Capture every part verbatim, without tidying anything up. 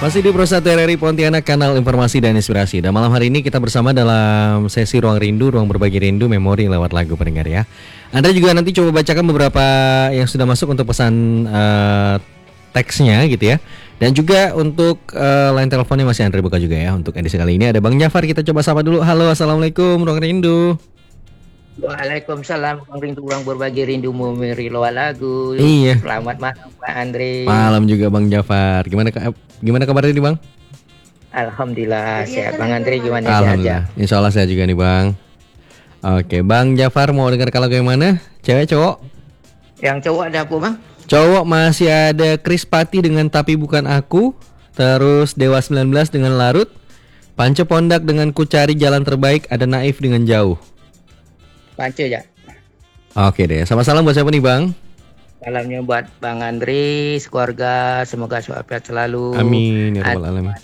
Masih di Pro satu R R I Pontianak, kanal informasi dan inspirasi. Dan malam hari ini kita bersama dalam sesi Ruang Rindu, Ruang Berbagi Rindu, Memori lewat lagu pendengar ya. Anda juga nanti coba bacakan beberapa yang sudah masuk untuk pesan uh, teksnya gitu ya. Dan juga untuk uh, line teleponnya masih Andre buka juga ya. Untuk edisi kali ini ada Bang Jafar, kita coba sapa dulu. Halo, Assalamualaikum Ruang Rindu. Waalaikumsalam, Ruang Rindu, Ruang Berbagi Rindu, Memori lewat lagu. Iya. Selamat malam Pak Andre. Malam juga Bang Jafar. Gimana gimana kabarnya nih Bang? Alhamdulillah sehat. Bang Andre gimana? Alhamdulillah. Sehat ya? Insya Allah saya juga nih Bang. Oke, Bang Jafar mau dengar lagu yang mana? Cewek cowok? Yang cowok ada apa Bang? Cowok masih ada Chris Patti dengan Tapi Bukan Aku. Terus Dewa sembilan belas dengan Larut. Panco Pondak dengan Ku Cari Jalan Terbaik. Ada Naif dengan Jauh. Panco ya. Oke deh, sama salam buat siapa nih Bang? Salamnya buat Bang Andre, keluarga, semoga sehat selalu. Amin ya rabbal alamin.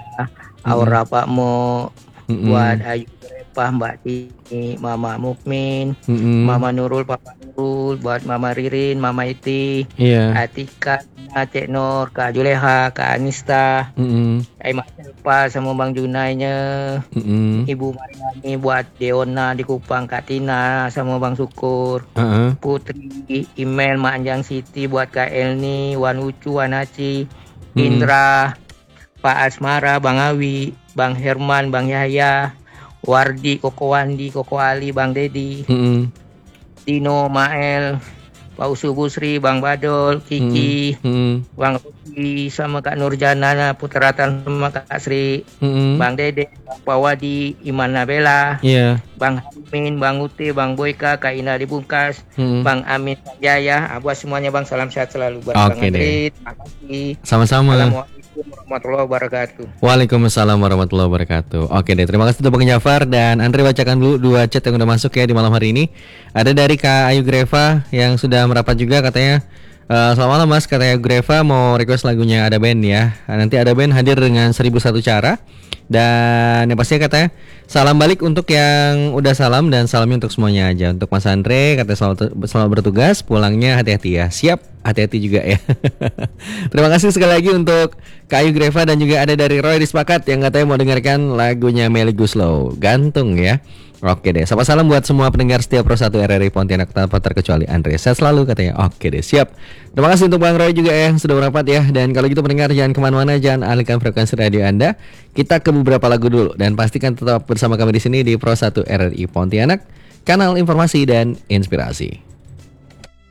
Aura Pakmu, Mm-mm. buat Ayu Repah, Mbak Tini, Mama Mukmin, Mm-mm. Mama Nurul, Papa Nurul, buat Mama Ririn, Mama Iti, Iya. Atika, Cek Nur, Kak Juleha, Kak Anista, Mm-mm. Aimak Selpa sama Bang Junainya, Mm-mm. Ibu Mariani, buat Deona di Kupang, Kak Tina sama Bang Syukur, Uh-uh. Putri, Email, Mak Anjang Siti, buat Kak Elni, Wan Ucu, Wan Aci, Indra, Pak Asmara, Bang Awi, Bang Herman, Bang Yahya, Wardi, Koko Wandi, Koko Ali, Bang Dedi, Mm-mm. Dino, Mael, Pak Usu Busri, Bang Badol, Kiki, Mm-mm. Bang Ruki, sama Kak Nurjana, Putratan sama Kak Sri, Mm-mm. Bang Dede, Bang Pawadi, Iman Nabela, Iya. Bang Hamin, Bang Uti, Bang Boyka, Kak Ina Dibungkas, Mm-mm. Bang Amin Jaya, buat semuanya Bang, salam sehat selalu buat Oke Bang Andre. deh. Terima kasih. Sama-sama. Assalamualaikum warahmatullahi wabarakatuh. Waalaikumsalam warahmatullahi wabarakatuh. Oke deh, terima kasih untuk Bang Jafar. Dan Andre bacakan dulu dua chat yang udah masuk ya di malam hari ini. Ada dari Kak Ayu Greva yang sudah merapat juga katanya. Uh, selamat malam Mas, katanya Greva mau request lagunya Ada Band ya. Nanti Ada Band hadir dengan seribu satu cara. Dan yang pastinya katanya salam balik untuk yang udah salam, dan salamnya untuk semuanya aja. Untuk Mas Andre katanya selamat, selamat bertugas, pulangnya hati-hati ya. Siap, hati-hati juga ya. Terima kasih sekali lagi untuk Kak Ayu Greva. Dan juga ada dari Roy Dispakat yang katanya mau dengarkan lagunya Melly Guslow, Gantung ya. Oke deh, sama salam buat semua pendengar setiap Pro satu R R I Pontianak tanpa terkecuali Andre. Saya selalu katanya. Oke deh, siap. Terima kasih untuk Bang Roy juga ya yang sudah merapat ya. Dan kalau gitu pendengar jangan kemana-mana, jangan alihkan frekuensi radio Anda. Kita ke beberapa lagu dulu dan pastikan tetap bersama kami di sini di Pro satu R R I Pontianak, kanal informasi dan inspirasi.